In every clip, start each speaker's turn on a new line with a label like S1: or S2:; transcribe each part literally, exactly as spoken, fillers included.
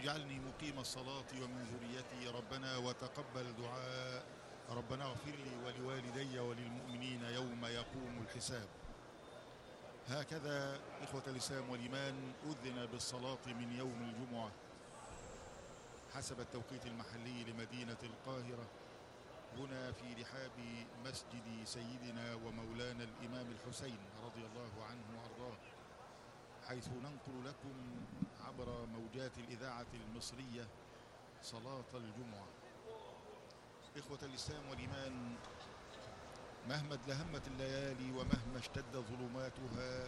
S1: اجعلني مقيم الصلاة ومن ذريتي ربنا وتقبل دعاء ربنا اغفر لي ولوالدي وللمؤمنين يوم يقوم الحساب. هكذا إخوة الإسلام والإيمان أذن بالصلاة من يوم الجمعة حسب التوقيت المحلي لمدينة القاهرة هنا في رحاب مسجد سيدنا ومولانا الإمام الحسين رضي الله عنه وأرضاه، حيث ننقل لكم عبر موجات الإذاعة المصرية صلاة الجمعة. إخوة الإسلام والإيمان، مهما ازدهمت الليالي ومهما اشتد ظلماتها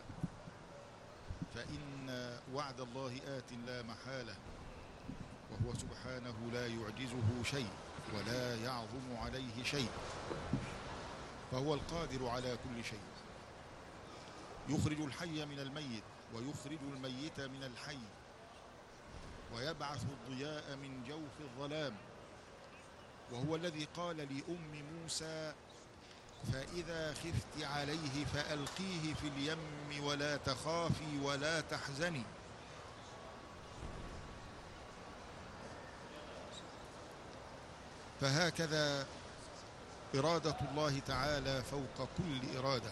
S1: فإن وعد الله آت لا محالة، وهو سبحانه لا يعجزه شيء ولا يعظم عليه شيء، فهو القادر على كل شيء. يخرج الحي من الميت ويخرج الميت من الحي ويبعث الضياء من جوف الظلام، وهو الذي قال لأم موسى: فإذا خفت عليه فألقيه في اليم ولا تخافي ولا تحزني. فهكذا إرادة الله تعالى فوق كل إرادة،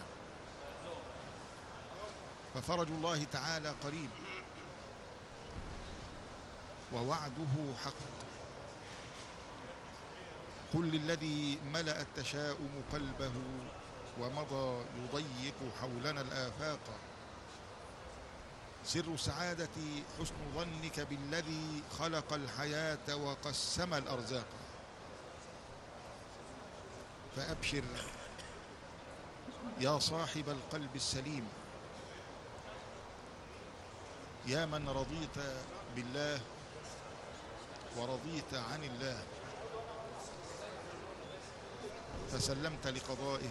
S1: ففرج الله تعالى قريب ووعده حق. قل للذي ملأ التشاؤم قلبه ومضى يضيق حولنا الآفاق: سر سعادتي حسن ظنك بالذي خلق الحياة وقسم الأرزاق. فأبشر يا صاحب القلب السليم، يا من رضيت بالله ورضيت عن الله فسلمت لقضائه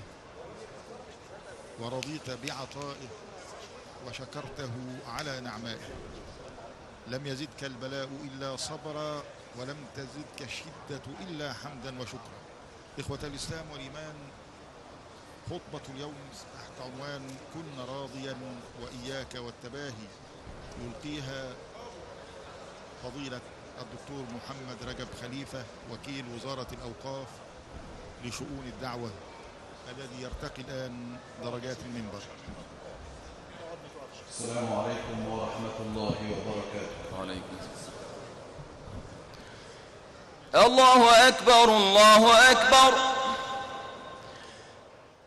S1: ورضيت بعطائه وشكرته على نعمائه. لم يزدك البلاء إلا صبرا ولم تزدك الشدة إلا حمدا وشكرا. إخوة الإسلام والإيمان، خطبة اليوم تحت عنوان كن راضيا وإياك والتباهي، يلقيها فضيلة الدكتور محمد رجب خليفة وكيل وزارة الأوقاف لشؤون الدعوة، الذي يرتقي الآن درجات المنبر.
S2: السلام عليكم ورحمة الله وبركاته.
S3: وعليكم السلام. الله أكبر الله أكبر.